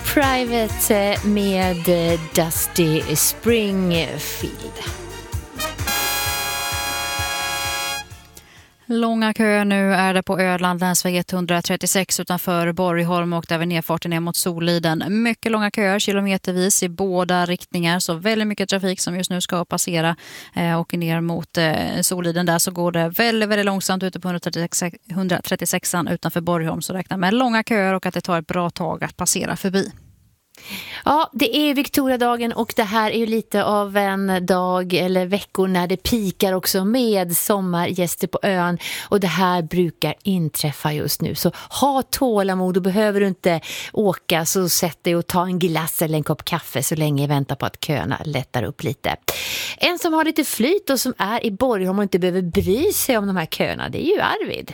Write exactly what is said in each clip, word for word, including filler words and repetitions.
Private med Dusty Springfield. Långa köer nu är det på Öland, länsväg etthundratrettiosex utanför Borgholm och där vid nedfarten ner mot Soliden. Mycket långa köer, kilometervis i båda riktningar, så väldigt mycket trafik som just nu ska passera eh, och ner mot eh, Soliden där så går det väldigt, väldigt långsamt ute på etthundratrettiosexan utanför Borgholm, så räknar med långa köer och att det tar ett bra tag att passera förbi. Ja, det är Victoriadagen och det här är ju lite av en dag eller veckor när det pikar också med sommargäster på ön, och det här brukar inträffa just nu. Så ha tålamod, och behöver du inte åka så sätt dig och ta en glass eller en kopp kaffe så länge jag väntar på att köerna lättar upp lite. En som har lite flyt och som är i Borgholm och inte behöver bry sig om de här köerna, det är ju Arvid.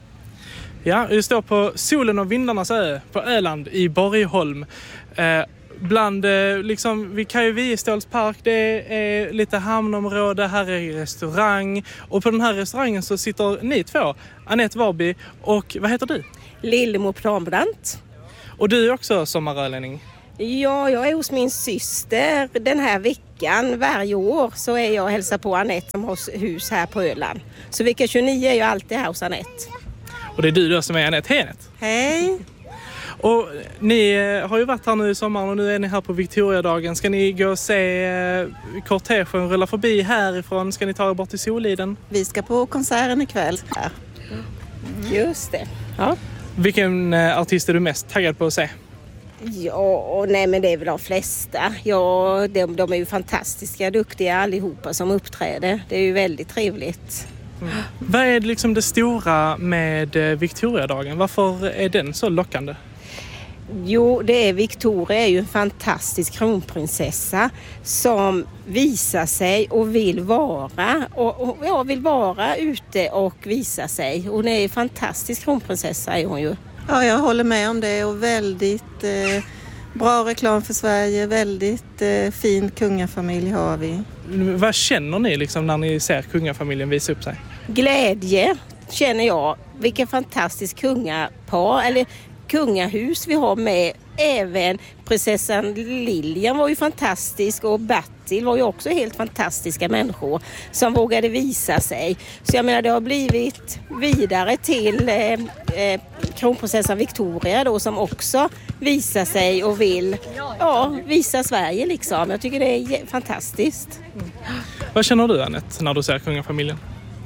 Ja, vi står på Solen och vindarnas ö på Öland i Borgholm. Eh, bland, eh, liksom, vid Kaj Wieståls park, det är lite hamnområde, här är restaurang. Och på den här restaurangen så sitter ni två, Anette Warby och, vad heter du? Lillemor Pranbrant. Och du är också sommarölänning? Ja, jag är hos min syster den här veckan. Varje år så är jag och hälsar på Anette som har hus här på Öland. Så vecka tjugonio är jag alltid här hos Anette. Och det är du då som är Anette. Hej Anette! Hej! Och ni har ju varit här nu i sommaren och nu är ni här på Victoriadagen. Ska ni gå och se eh, kortegen rulla förbi härifrån? Ska ni ta er bort till Soliden? Vi ska på konserten ikväll här. Mm. Just det. Ja. Vilken eh, artist är du mest taggad på att se? Ja, nej men det är väl de flesta. Ja, de, de är ju fantastiska, duktiga allihopa som uppträder. Det är ju väldigt trevligt. Mm. Vad är liksom det stora med Victoriadagen? Varför är den så lockande? Jo, det är Victoria är ju en fantastisk kronprinsessa som visar sig och vill vara och, och ja, vill vara ute och visa sig. Hon är en fantastisk kronprinsessa är hon ju. Ja, jag håller med om det, och väldigt eh, bra reklam för Sverige, väldigt eh, fin kungafamilj har vi. Vad känner ni liksom när ni ser kungafamiljen visa upp sig? Glädje känner jag. Vilken fantastisk kungapar eller kungahus vi har med. Även prinsessan Lilian var ju fantastisk och Bertil var ju också helt fantastiska människor som vågade visa sig. Så jag menar det har blivit vidare till eh, eh, kronprinsessan Victoria då som också visar sig och vill ja, visa Sverige liksom. Jag tycker det är fantastiskt. Mm. Vad känner du Anette när du ser kungafamiljen?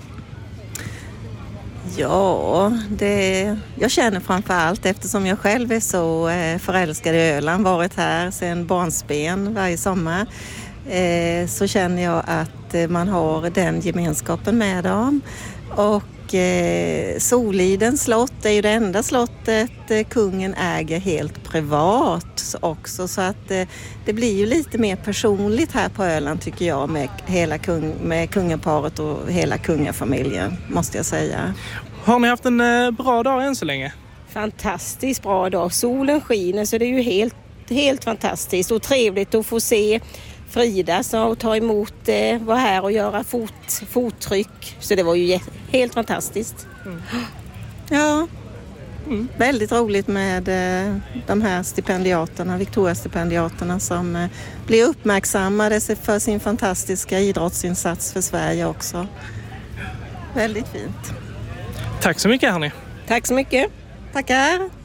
Ja, det, jag känner framförallt eftersom jag själv är så eh, förälskad i Öland, varit här sedan barnsben varje sommar, eh, så känner jag att eh, man har den gemenskapen med dem. Och eh, Solidens slott är ju det enda slottet eh, kungen äger helt privat också, så att eh, det blir ju lite mer personligt här på Öland tycker jag med hela kung, med kungaparet och hela kungafamiljen måste jag säga. Har ni haft en eh, bra dag än så länge? Fantastiskt bra dag. Solen skiner så det är ju helt, helt fantastiskt och trevligt att få se Frida som ta emot eh, var här och göra fot, fottryck. Så det var ju helt fantastiskt. Mm. Ja, mm. Väldigt roligt med eh, de här stipendiaterna, Victoria-stipendiaterna som eh, blir uppmärksammade för sin fantastiska idrottsinsats för Sverige också. Väldigt fint. Tack så mycket hörni. Tack så mycket. Tackar.